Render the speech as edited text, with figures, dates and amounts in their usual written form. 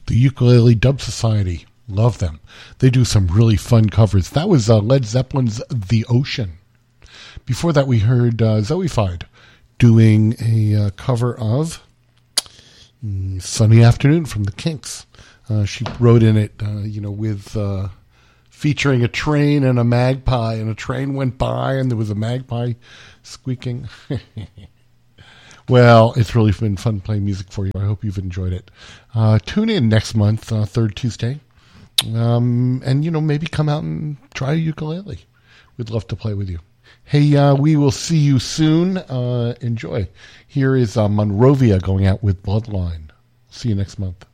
The Ukulele Dub Society. Love them. They do some really fun covers. That was Led Zeppelin's The Ocean. Before that, we heard Zoified doing a cover of Sunny Afternoon from the Kinks. She wrote in it, with featuring a train and a magpie, and a train went by and there was a magpie squeaking. Well, it's really been fun playing music for you. I hope you've enjoyed it. Tune in next month, third Tuesday, and maybe come out and try a ukulele. We'd love to play with you. Hey, we will see you soon. Enjoy. Here is Monrovia going out with Bloodline. See you next month.